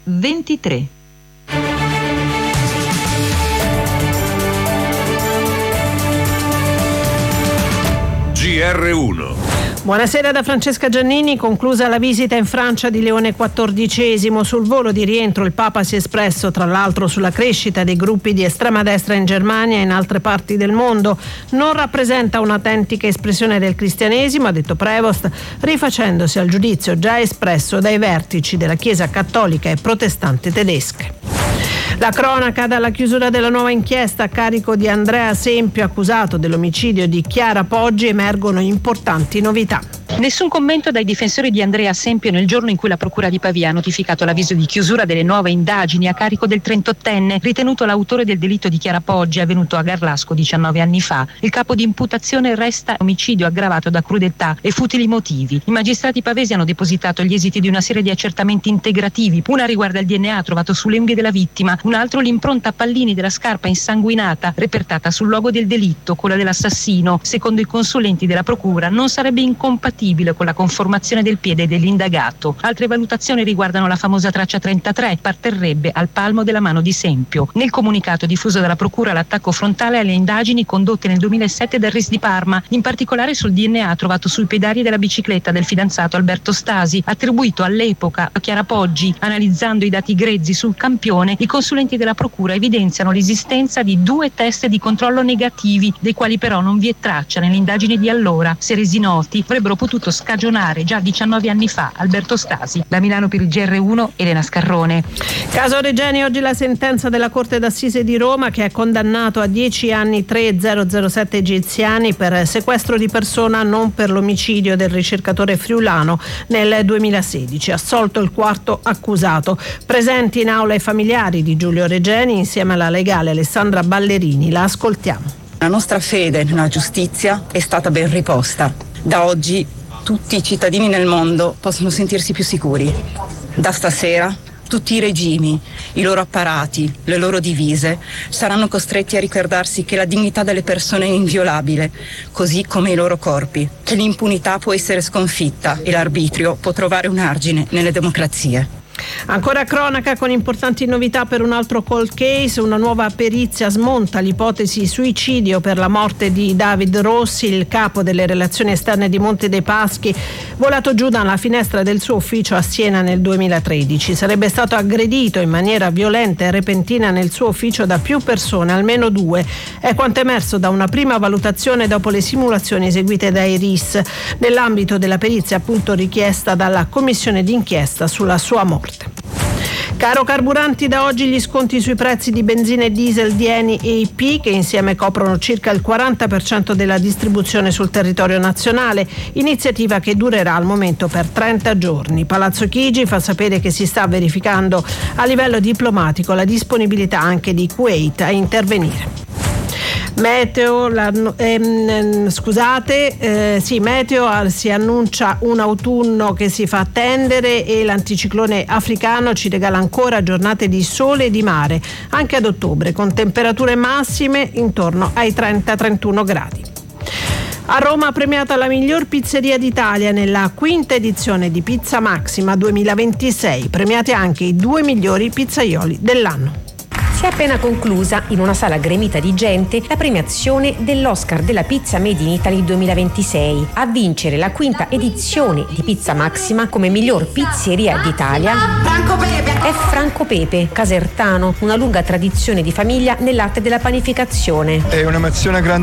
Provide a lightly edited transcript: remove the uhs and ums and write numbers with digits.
23. GR1. Buonasera da Francesca Giannini. Conclusa la visita in Francia di Leone XIV. Sul volo di rientro il Papa si è espresso tra l'altro sulla crescita dei gruppi di estrema destra in Germania e in altre parti del mondo. Non rappresenta un'autentica espressione del cristianesimo, ha detto Prevost, rifacendosi al giudizio già espresso dai vertici della Chiesa cattolica e protestante tedesche. La cronaca dalla chiusura della nuova inchiesta a carico di Andrea Sempio, accusato dell'omicidio di Chiara Poggi, emergono importanti novità. Nessun commento dai difensori di Andrea Sempio nel giorno in cui la Procura di Pavia ha notificato l'avviso di chiusura delle nuove indagini a carico del 38enne, ritenuto l'autore del delitto di Chiara Poggi avvenuto a Garlasco 19 anni fa. Il capo di imputazione resta omicidio aggravato da crudeltà e futili motivi. I magistrati pavesi hanno depositato gli esiti di una serie di accertamenti integrativi. Una riguarda il DNA trovato sulle unghie della vittima, un altro l'impronta a pallini della scarpa insanguinata repertata sul luogo del delitto, quella dell'assassino. Secondo i consulenti della Procura non sarebbe incompatibile con la conformazione del piede dell'indagato. Altre valutazioni riguardano la famosa traccia 33, apparterrebbe al palmo della mano di Sempio. Nel comunicato diffuso dalla Procura l'attacco frontale alle indagini condotte nel 2007 dal RIS di Parma, in particolare sul DNA trovato sui pedali della bicicletta del fidanzato Alberto Stasi, attribuito all'epoca a Chiara Poggi. Analizzando i dati grezzi sul campione, i consulenti della Procura evidenziano l'esistenza di 2 test di controllo negativi, dei quali però non vi è traccia nelle indagini di allora. Se resi noti, avrebbero potuto scagionare già 19 anni fa Alberto Stasi. Da Milano per il GR1, Elena Scarrone. Caso Regeni, oggi la sentenza della Corte d'Assise di Roma che ha condannato a 10 anni 3.007 egiziani per sequestro di persona, non per l'omicidio del ricercatore friulano nel 2016. Assolto il quarto accusato. Presenti in aula i familiari di Giulio Regeni insieme alla legale Alessandra Ballerini. La ascoltiamo. La nostra fede nella giustizia è stata ben riposta. Da oggi tutti i cittadini nel mondo possono sentirsi più sicuri. Da stasera tutti i regimi, i loro apparati, le loro divise saranno costretti a ricordarsi che la dignità delle persone è inviolabile, così come i loro corpi, che l'impunità può essere sconfitta e l'arbitrio può trovare un argine nelle democrazie. Ancora cronaca con importanti novità per un altro cold case. Una nuova perizia smonta l'ipotesi suicidio per la morte di David Rossi, il capo delle relazioni esterne di Monte dei Paschi, volato giù dalla finestra del suo ufficio a Siena nel 2013. Sarebbe stato aggredito in maniera violenta e repentina nel suo ufficio da più persone, almeno 2. È quanto emerso da una prima valutazione dopo le simulazioni eseguite dai RIS nell'ambito della perizia appunto richiesta dalla commissione d'inchiesta sulla sua morte. Caro carburanti, da oggi gli sconti sui prezzi di benzina e diesel di Eni e IP, che insieme coprono circa il 40% della distribuzione sul territorio nazionale, iniziativa che durerà al momento per 30 giorni. Palazzo Chigi fa sapere che si sta verificando a livello diplomatico la disponibilità anche di Kuwait a intervenire. Meteo, Meteo si annuncia un autunno che si fa attendere e l'anticiclone africano ci regala ancora giornate di sole e di mare, anche ad ottobre, con temperature massime intorno ai 30-31 gradi. A Roma premiata la miglior pizzeria d'Italia nella 5ª edizione di Pizza Maxima 2026, premiati anche i 2 migliori pizzaioli dell'anno. Si è appena conclusa, in una sala gremita di gente, la premiazione dell'Oscar della Pizza Made in Italy 2026. A vincere la 5ª edizione di Pizza Maxima come miglior pizzeria d'Italia è Franco Pepe, casertano, una lunga tradizione di famiglia nell'arte della panificazione. È una nazione grande.